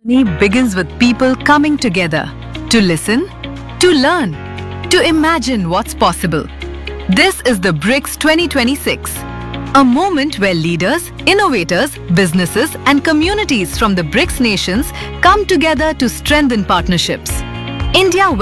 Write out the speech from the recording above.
begins with people coming together to listen, to learn, to imagine what's possible. This is the BRICS 2026, a moment where leaders, innovators, businesses and communities from the BRICS nations come together to strengthen partnerships. India